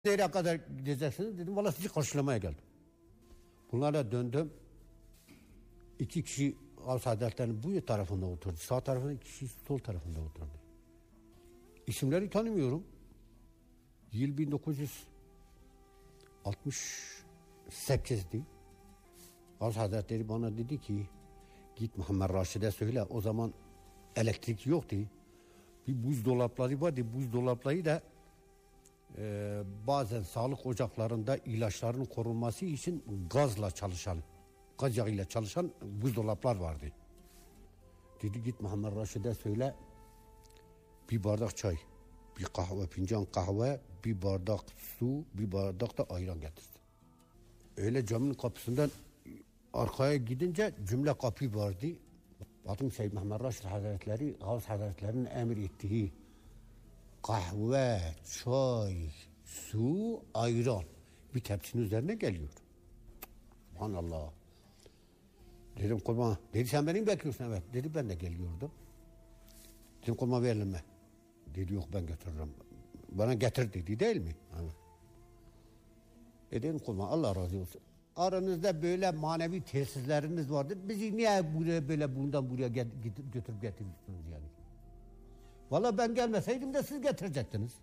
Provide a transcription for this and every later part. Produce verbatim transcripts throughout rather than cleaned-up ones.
Nereye kadar gideceksiniz dedim. Vallahi sizi karşılamaya geldim. Bunlarla döndüm. İki kişi Gavs Hazretleri'nin bu tarafında oturdu. Sağ tarafında, iki kişi sol tarafında oturdu. İsimleri tanımıyorum. Yıl bin dokuz yüz altmış sekizdi. Gavs Hazretleri bana dedi ki git Muhammed Raşid'e söyle. O zaman elektrik yoktu. Bir buzdolapları vardı. Buzdolapları da Ee, bazen sağlık ocaklarında ilaçların korunması için gazla çalışan, gaz yağıyla çalışan buzdolaplar vardı. Dedi git Muhammed Raşid'e söyle bir bardak çay, bir kahve, fincan kahve, bir bardak su, bir bardak da ayran getirsin. Öyle camın kapısından arkaya gidince cümle kapı vardı. Baktım Seyyid Muhammed Raşid Hazretleri, Gavs Hazretleri'nin emir ettiği kahve, çay, su, ayran bir tepsinin üzerine geliyor. Subhanallah. Dedim kurban. Dedi sen beni mi bekliyorsun? Evet. Dedi ben de geliyordum. Dedim kurban verelim mi? Dedi yok ben götürürüm. Bana getir dedi değil mi? Evet. E dedim kurban Allah razı olsun. Aranızda böyle manevi tesisleriniz vardır. Bizi niye buraya böyle bundan buraya götürüp getiriyorsunuz yani? Vallahi ben gelmeseydim de siz getirecektiniz.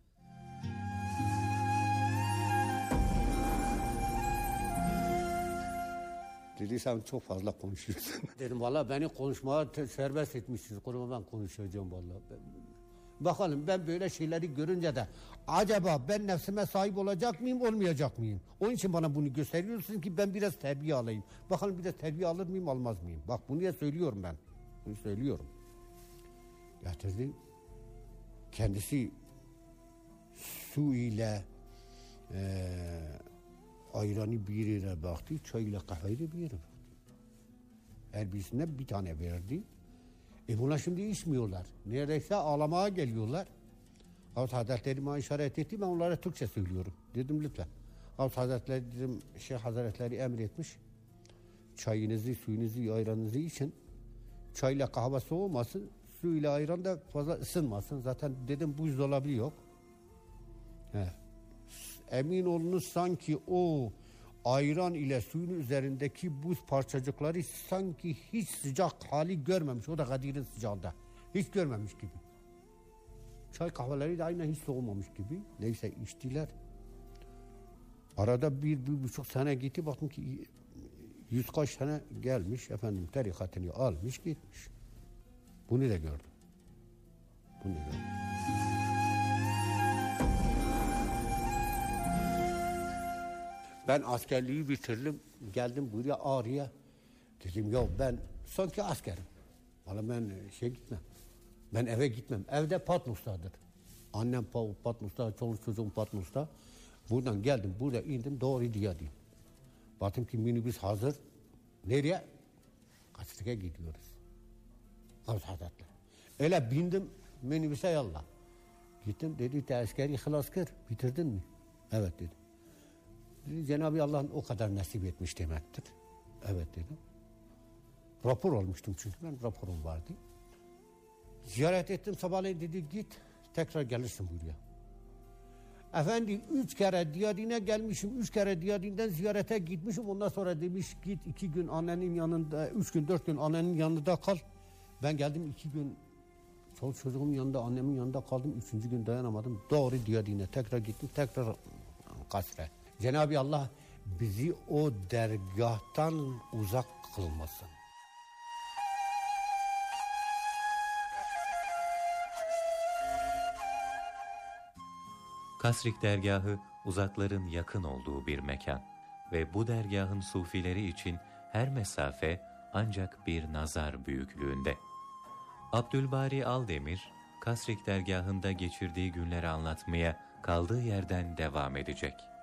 Dedi sen çok fazla konuşuyorsun. Dedim vallahi beni konuşmaya serbest etmişsiniz. Kuruma ben konuşacağım vallahi. Ben, bakalım ben böyle şeyleri görünce de acaba ben nefsime sahip olacak mıyım olmayacak mıyım? Onun için bana bunu gösteriyorsunuz ki ben biraz terbiye alayım. Bakalım biraz terbiye alır mıyım almaz mıyım? Bak bunu ya söylüyorum ben. Bunu söylüyorum. Getirdi. Kendisi su ile e, ayranı bir yere baktı, çay ile kahveyi de bir yere baktı. Her birisinden bir tane verdi. E buna şimdi içmiyorlar. Neredeyse ağlamaya geliyorlar. Gavs Hazretleri bana işaret etti, ben onlara Türkçe söylüyorum. Dedim lütfen. Gavs Hazretleri dedim, Şeyh Hazretleri emretmiş. Çayınızı, suyunuzu, ayranınızı için. Çayla kahve soğumasın. Su ile ayran da fazla ısınmasın. Zaten dedim buzdolabı yok. He. Emin olunuz sanki o ayran ile suyun üzerindeki buz parçacıkları sanki hiç sıcak hali görmemiş. O da Kadir'in sıcağında. Hiç görmemiş gibi. Çay kahveleri de aynen hiç soğumamış gibi. Neyse içtiler. Arada bir, bir buçuk sene gitti. Baktım ki yüz kaç sene gelmiş. Efendim tarikatını almış gitmiş. Bunu da gördüm. Bunu da gördüm. Ben askerliği bitirdim. Geldim buraya Ağrı'ya. Dedim ya ben sanki askerim. Valla ben şey gitmem. Ben eve gitmem. Evde Patmos'tadır. Annem Patmos'ta, çoluk çocuğum Patmos'ta. Buradan geldim. Burada indim doğru Diyadin. Baktım ki minibüs hazır. Nereye? Kaçtık'a gidiyoruz. Gavs Hazretleri. Öyle bindim minibüse yallah. Gittim dedi askeri ihlas kır. Bitirdin mi? Evet dedim. Dedi, Cenab-ı Allah'ın o kadar nasip etmiş demektir. Evet dedim. Rapor olmuştum çünkü ben raporum vardı. Ziyaret ettim sabahleyin dedi git tekrar gelirsin buraya. Efendi üç kere Diyadin'e gelmişim. Üç kere Diyadin'den ziyarete gitmişim. Ondan sonra demiş git iki gün annenin yanında, üç gün dört gün annenin yanında kal. Ben geldim iki gün çoluk çocuğumun yanında, annemin yanında kaldım. Üçüncü gün dayanamadım. Doğru Diyadin'e tekrar gittim. Tekrar kasre. Cenab-ı Allah bizi o dergahtan uzak kılmasın. Kasrik dergahı uzakların yakın olduğu bir mekan ve bu dergahın sufileri için her mesafe ancak bir nazar büyüklüğünde. Abdülbari Aldemir, Kasrik dergahında geçirdiği günleri anlatmaya kaldığı yerden devam edecek.